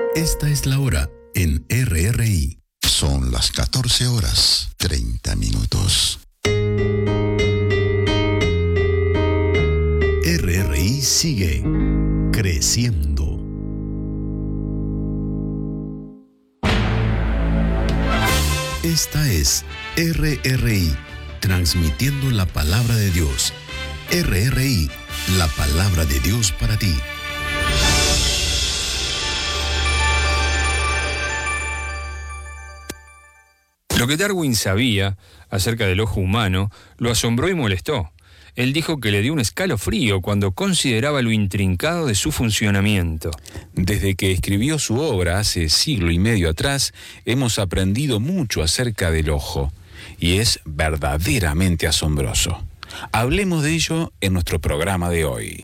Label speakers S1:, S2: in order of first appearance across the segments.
S1: Esta es la hora en RRI.
S2: Son las 14 horas, 30 minutos.
S1: RRI sigue creciendo. Esta es RRI, transmitiendo la palabra de Dios. RRI, la palabra de Dios para ti.
S3: Lo que Darwin sabía acerca del ojo humano lo asombró y molestó. Él dijo que le dio un escalofrío cuando consideraba lo intrincado de su funcionamiento.
S4: Desde que escribió su obra hace siglo y medio atrás, hemos aprendido mucho acerca del ojo, y es verdaderamente asombroso. Hablemos de ello en nuestro programa de hoy.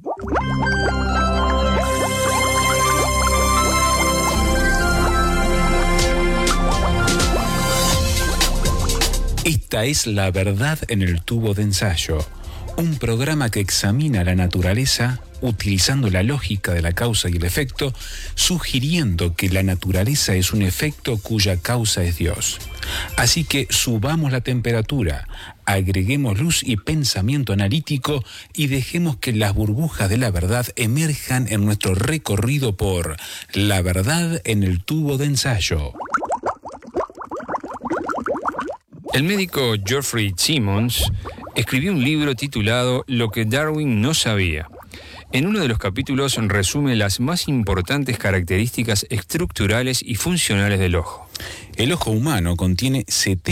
S4: Esta es La Verdad en el Tubo de Ensayo, un programa que examina la naturaleza utilizando la lógica de la causa y el efecto, sugiriendo que la naturaleza es un efecto cuya causa es Dios. Así que subamos la temperatura, agreguemos luz y pensamiento analítico y dejemos que las burbujas de la verdad emerjan en nuestro recorrido por La Verdad en el Tubo de Ensayo.
S3: El médico Geoffrey Simmons escribió un libro titulado Lo que Darwin no sabía. En uno de los capítulos resume las más importantes características estructurales y funcionales del ojo.
S4: El ojo humano contiene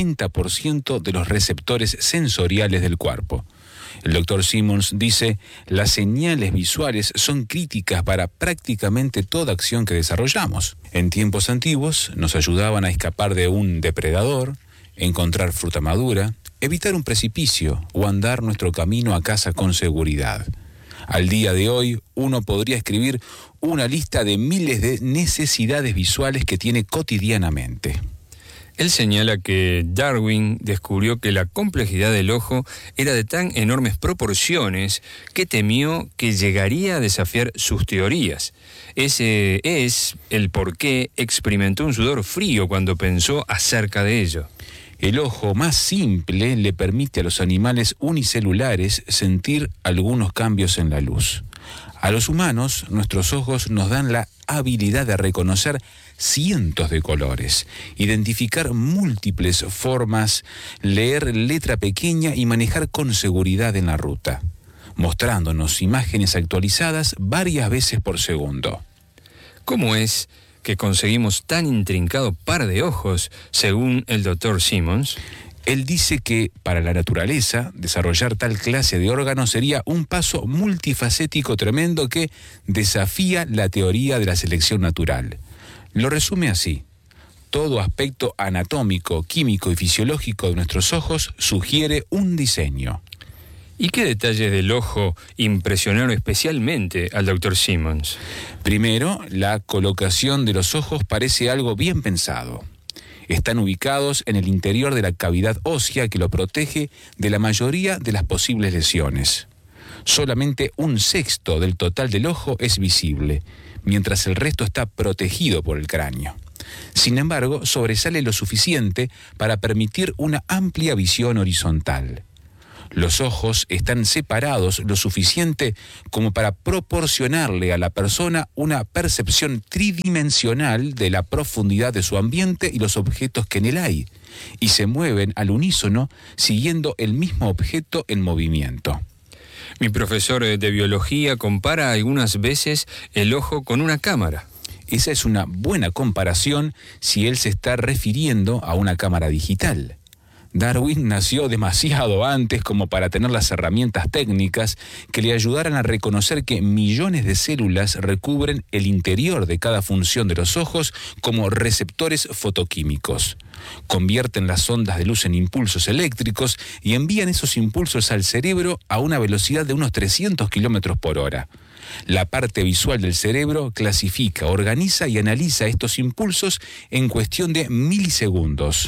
S4: 70% de los receptores sensoriales del cuerpo. El doctor Simmons dice, las señales visuales son críticas para prácticamente toda acción que desarrollamos. En tiempos antiguos nos ayudaban a escapar de un depredador, encontrar fruta madura, evitar un precipicio o andar nuestro camino a casa con seguridad. Al día de hoy, uno podría escribir una lista de miles de necesidades visuales que tiene cotidianamente.
S3: Él señala que Darwin descubrió que la complejidad del ojo era de tan enormes proporciones que temió que llegaría a desafiar sus teorías. Ese es el por qué experimentó un sudor frío cuando pensó acerca de ello.
S4: El ojo más simple le permite a los animales unicelulares sentir algunos cambios en la luz. A los humanos, nuestros ojos nos dan la habilidad de reconocer cientos de colores, identificar múltiples formas, leer letra pequeña y manejar con seguridad en la ruta, mostrándonos imágenes actualizadas varias veces por segundo.
S3: ¿Cómo es que conseguimos tan intrincado par de ojos, según el doctor Simmons?
S4: Él dice que, para la naturaleza, desarrollar tal clase de órganos sería un paso multifacético tremendo que desafía la teoría de la selección natural. Lo resume así: todo aspecto anatómico, químico y fisiológico de nuestros ojos sugiere un diseño.
S3: ¿Y qué detalles del ojo impresionaron especialmente al doctor Simmons?
S4: Primero, la colocación de los ojos parece algo bien pensado. Están ubicados en el interior de la cavidad ósea que lo protege de la mayoría de las posibles lesiones. Solamente 1/6 del total del ojo es visible, mientras el resto está protegido por el cráneo. Sin embargo, sobresale lo suficiente para permitir una amplia visión horizontal. Los ojos están separados lo suficiente como para proporcionarle a la persona una percepción tridimensional de la profundidad de su ambiente y los objetos que en él hay, y se mueven al unísono siguiendo el mismo objeto en movimiento.
S3: Mi profesor de biología compara algunas veces el ojo con una cámara.
S4: Esa es una buena comparación si él se está refiriendo a una cámara digital. Darwin nació demasiado antes como para tener las herramientas técnicas que le ayudaran a reconocer que millones de células recubren el interior de cada función de los ojos como receptores fotoquímicos. Convierten las ondas de luz en impulsos eléctricos y envían esos impulsos al cerebro a una velocidad de unos 300 kilómetros por hora. La parte visual del cerebro clasifica, organiza y analiza estos impulsos en cuestión de milisegundos.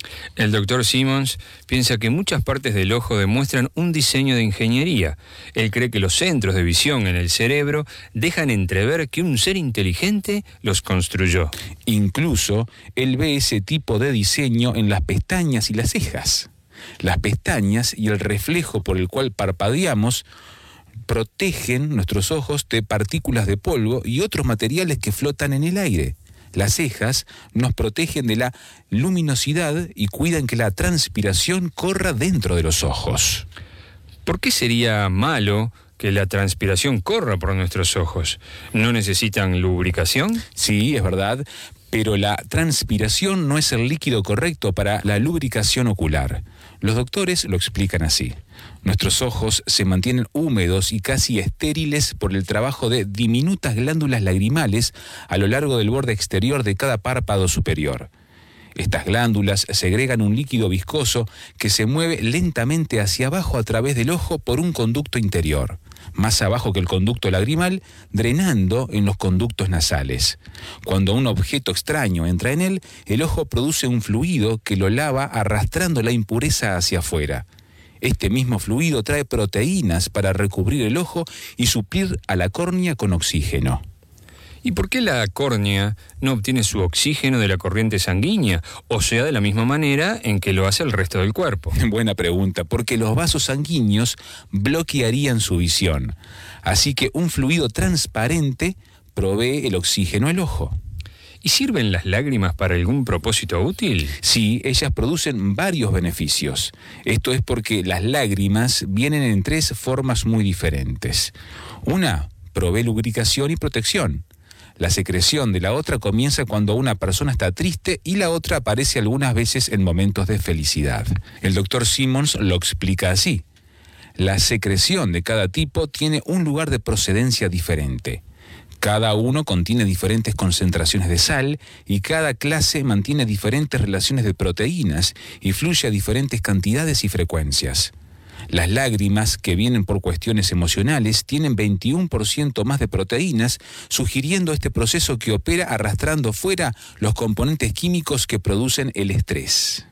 S3: El doctor Simmons piensa que muchas partes del ojo demuestran un diseño de ingeniería. Él cree que los centros de visión en el cerebro dejan entrever que un ser inteligente los construyó.
S4: Incluso, él ve ese tipo de diseño en las pestañas y las cejas. Las pestañas y el reflejo por el cual parpadeamos protegen nuestros ojos de partículas de polvo y otros materiales que flotan en el aire. Las cejas nos protegen de la luminosidad y cuidan que la transpiración corra dentro de los ojos.
S3: ¿Por qué sería malo que la transpiración corra por nuestros ojos? ¿No necesitan lubricación?
S4: Sí, es verdad, pero la transpiración no es el líquido correcto para la lubricación ocular. Los doctores lo explican así. Nuestros ojos se mantienen húmedos y casi estériles por el trabajo de diminutas glándulas lagrimales a lo largo del borde exterior de cada párpado superior. Estas glándulas segregan un líquido viscoso que se mueve lentamente hacia abajo a través del ojo por un conducto interior, más abajo que el conducto lagrimal, drenando en los conductos nasales. Cuando un objeto extraño entra en él, el ojo produce un fluido que lo lava arrastrando la impureza hacia afuera. Este mismo fluido trae proteínas para recubrir el ojo y suplir a la córnea con oxígeno.
S3: ¿Y por qué la córnea no obtiene su oxígeno de la corriente sanguínea, o sea, de la misma manera en que lo hace el resto del cuerpo?
S4: Buena pregunta, porque los vasos sanguíneos bloquearían su visión. Así que un fluido transparente provee el oxígeno al ojo.
S3: ¿Y sirven las lágrimas para algún propósito útil?
S4: Sí, ellas producen varios beneficios. Esto es porque las lágrimas vienen en tres formas muy diferentes. Una provee lubricación y protección. La secreción de la otra comienza cuando una persona está triste y la otra aparece algunas veces en momentos de felicidad. El doctor Simmons lo explica así. La secreción de cada tipo tiene un lugar de procedencia diferente. Cada uno contiene diferentes concentraciones de sal y cada clase mantiene diferentes relaciones de proteínas y fluye a diferentes cantidades y frecuencias. Las lágrimas, que vienen por cuestiones emocionales, tienen 21% más de proteínas, sugiriendo este proceso que opera arrastrando fuera los componentes químicos que producen el estrés.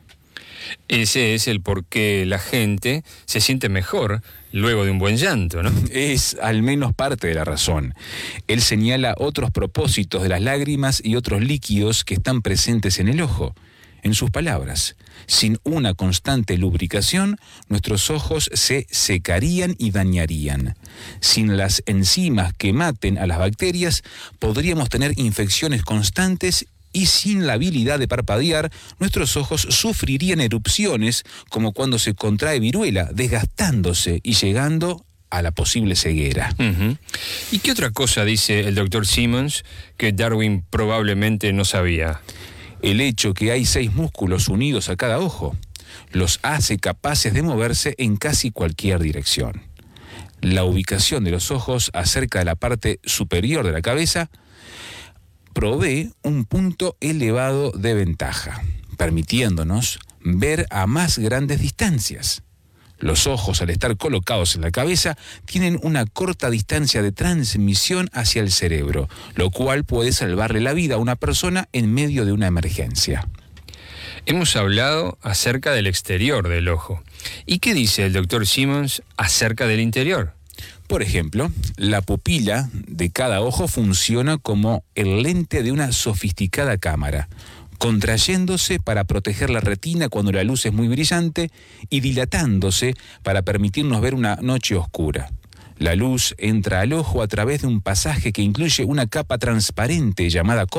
S3: Ese es el por qué la gente se siente mejor luego de un buen llanto, ¿no?
S4: Es al menos parte de la razón. Él señala otros propósitos de las lágrimas y otros líquidos que están presentes en el ojo. En sus palabras, sin una constante lubricación, nuestros ojos se secarían y dañarían. Sin las enzimas que maten a las bacterias, podríamos tener infecciones constantes y sin la habilidad de parpadear, nuestros ojos sufrirían erupciones como cuando se contrae viruela, desgastándose y llegando a la posible ceguera.
S3: Uh-huh. ¿Y qué otra cosa dice el doctor Simmons que Darwin probablemente no sabía?
S4: El hecho que hay 6 músculos unidos a cada ojo los hace capaces de moverse en casi cualquier dirección. La ubicación de los ojos acerca de la parte superior de la cabeza provee un punto elevado de ventaja, permitiéndonos ver a más grandes distancias. Los ojos, al estar colocados en la cabeza, tienen una corta distancia de transmisión hacia el cerebro, lo cual puede salvarle la vida a una persona en medio de una emergencia.
S3: Hemos hablado acerca del exterior del ojo. ¿Y qué dice el doctor Simmons acerca del interior?
S4: Por ejemplo, la pupila de cada ojo funciona como el lente de una sofisticada cámara, contrayéndose para proteger la retina cuando la luz es muy brillante y dilatándose para permitirnos ver una noche oscura. La luz entra al ojo a través de un pasaje que incluye una capa transparente llamada